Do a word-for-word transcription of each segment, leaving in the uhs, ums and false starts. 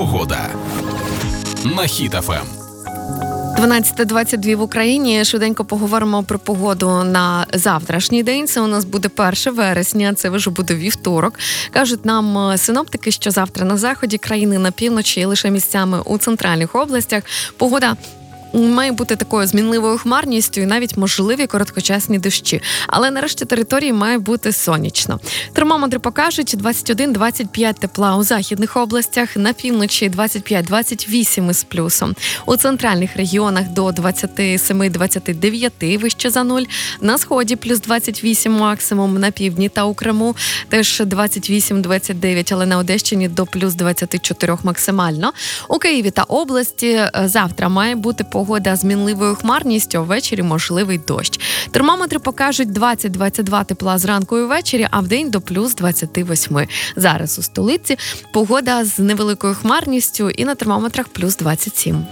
Погода на Хіт еф ем. дванадцята двадцять два в Україні. Швиденько поговоримо про погоду на завтрашній день. Це у нас буде перше вересня, це вже буде вівторок. Кажуть нам синоптики, що завтра на заході країни, на півночі і лише місцями у центральних областях погода має бути такою змінливою хмарністю і навіть можливі короткочасні дощі. Але на решті території має бути сонячно. Термометри покажуть двадцять один - двадцять п'ять тепла у західних областях, на півночі двадцять п'ять - двадцять вісім із плюсом. У центральних регіонах до двадцять сім - двадцять дев'ять вище за нуль. На сході плюс двадцять вісім максимум, на півдні та у Криму теж двадцять вісім - двадцять дев'ять, але на Одещині до плюс двадцять чотири максимально. У Києві та області завтра має бути погода Погода з мінливою хмарністю, ввечері можливий дощ. Термометри покажуть двадцять - двадцять два тепла зранку і ввечері, а вдень до плюс двадцять вісім. Зараз у столиці погода з невеликою хмарністю і на термометрах плюс двадцять сім.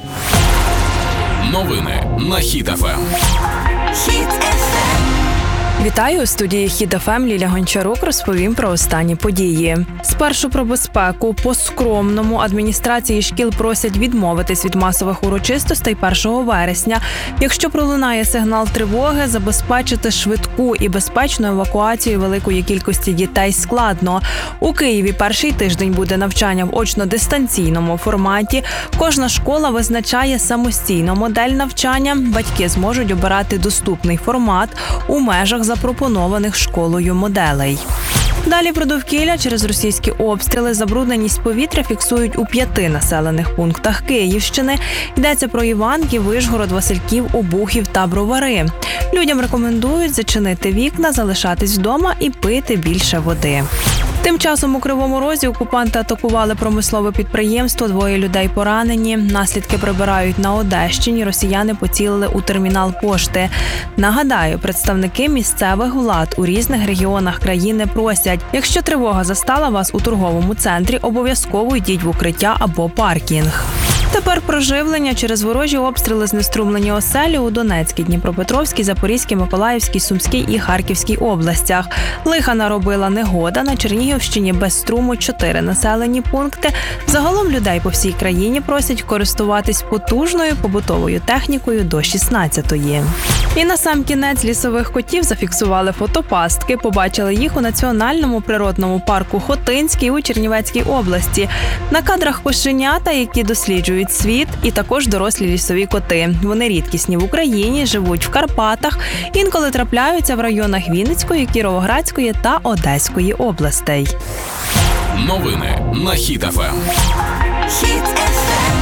Новини на Хіт еф ем. Хіт еф ем. Вітаю, у студії Хіт еф ем Ліля Гончарук розповім про останні події. Спершу про безпеку. По-скромному адміністрації шкіл просять відмовитись від масових урочистостей першого вересня. Якщо пролунає сигнал тривоги, забезпечити швидку і безпечну евакуацію великої кількості дітей складно. У Києві перший тиждень буде навчання в очно-дистанційному форматі. Кожна школа визначає самостійно модель навчання. Батьки зможуть обирати доступний формат у межах запропонованих школою моделей. Далі про довкілля. Через російські обстріли забрудненість повітря фіксують у п'яти населених пунктах Київщини. Йдеться про Іванків, Вишгород, Васильків, Обухів та Бровари. Людям рекомендують зачинити вікна, залишатись вдома і пити більше води. Тим часом у Кривому Розі окупанти атакували промислове підприємство, двоє людей поранені. Наслідки прибирають на Одещині, росіяни поцілили у термінал пошти. Нагадаю, представники місцевих влад у різних регіонах країни просять, якщо тривога застала вас у торговому центрі, обов'язково йдіть в укриття або паркінг. Тепер про живлення. Через ворожі обстріли знеструмлені оселі у Донецькій, Дніпропетровській, Запорізькій, Миколаївській, Сумській і Харківській областях. Лиха наробила негода. На Чернігівщині без струму чотири населені пункти. Загалом людей по всій країні просять користуватись потужною побутовою технікою до шістнадцятої. І на сам кінець лісових котів зафіксували фотопастки. Побачили їх у Національному природному парку Хотинський у Чернівецькій області. На кадрах кошенята, які досліджують світ, і також дорослі лісові коти. Вони рідкісні в Україні, живуть в Карпатах, інколи трапляються в районах Вінницької, Кіровоградської та Одеської областей. Новини на Хіт еф ем. Хіт еф ем.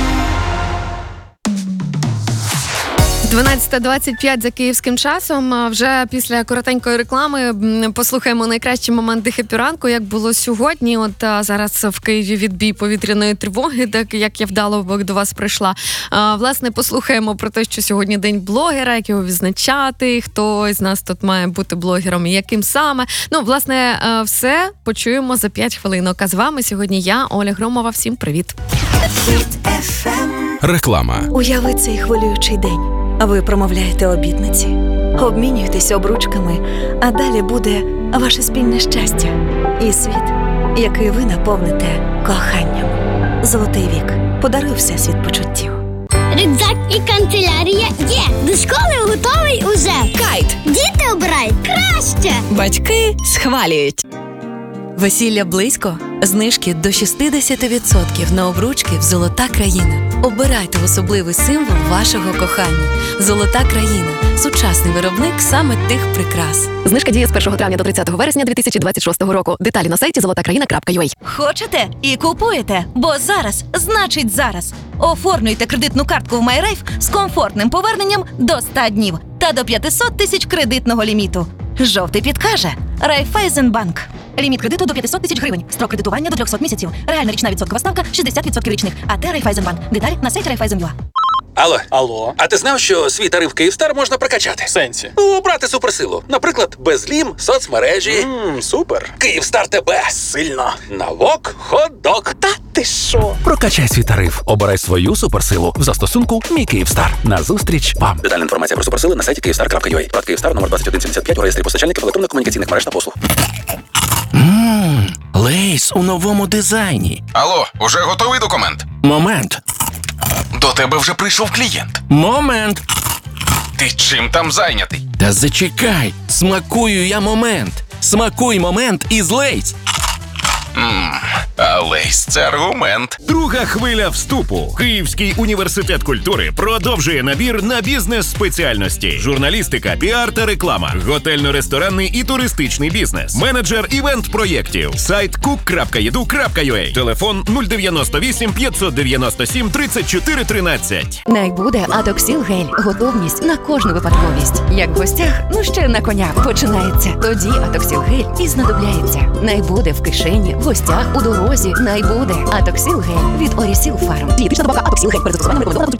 дванадцята двадцять п'ять за київським часом. Вже після коротенької реклами послухаємо найкращі моменти хеппі-ранку, як було сьогодні. От зараз в Києві відбій повітряної тривоги, так як я вдало до вас прийшла. Власне, послухаємо про те, що сьогодні день блогера, як його відзначати, хто із нас тут має бути блогером і яким саме. Ну, власне, все почуємо за п'ять хвилинок. А з вами сьогодні я, Оля Громова. Всім привіт. Хіт еф ем. Реклама. Уяви цей хвилюючий день. Ви промовляєте обітниці, обмінюєтесь обручками, а далі буде ваше спільне щастя і світ, який ви наповните коханням. Золотий вік. Подаруй всесвіт почуттів. Рюкзак і канцелярія є. До школи готовий уже. Кайт. Діти обирають краще. Батьки схвалюють. Весілля близько. Знижки до шістдесят відсотків на обручки в «Золота країна». Обирайте особливий символ вашого кохання. «Золота країна» – сучасний виробник саме тих прикрас. Знижка діє з першого травня до тридцятого вересня дві тисячі двадцять шостого року. Деталі на сайті золота країна крапка ю а. Хочете і купуєте, бо зараз значить зараз. Оформлюйте кредитну картку в MyRafe з комфортним поверненням до ста днів та до п'ятсот тисяч кредитного ліміту. Жовтий підкаже Райфайзенбанк. Ліміт кредиту до п'ятсот тисяч гривень. Строк кредитування до триста місяців. Реальна річна відсоткова ставка шістдесят відсотків річних. АТ Райфайзенбанк. Деталі на сайті Райфайзен.ua. Алло. Алло. А ти знав, що свій тариф Київстар можна прокачати? В сенсі? Ну, обрати суперсилу. Наприклад, безлім, соцмережі. Ммм, супер. Київстар тебе. Сильно. Навок, хот-дог. Та ти що? Прокачай свій тариф. Обирай свою суперсилу в застосунку «Мій Київстар». Назустріч вам. Детальна інформація про суперсили на сайті київстар крапка ю а. Брат Київстар, номер двадцять один сімдесят п'ять у реєстрі постачальників електронно-комунікаційних мереж та послуг. Ммм, Лейс у новому дизайні. Алло, уже готовий документ? Момент. До тебе вже прийшов клієнт. Момент. Ти чим там зайнятий? Та зачекай. Смакую я момент. Смакуй момент із Лейс. Ммм, а Лейс – це аргумент. Друга хвиля вступу. Київський університет культури продовжує набір на бізнес-спеціальності. Журналістика, піар та реклама. Готельно-ресторанний і туристичний бізнес. Менеджер івент-проєктів. Сайт кук крапка і ді ю крапка ю а. Телефон нуль дев'яносто вісім п'ятсот дев'яносто сім тридцять чотири тринадцять. Найбуде Атоксіл гель. Готовність на кожну випадковість. Як в гостях, ну ще на конях починається. Тоді Атоксіл гель і знадобляється. Найбуде в кишені, в гостях, у дорозі. Найбуде Атоксіл гель від Орісіл Фарм. Дієтична добавка Атоксіл гель. Перед застосуванням рекомендовано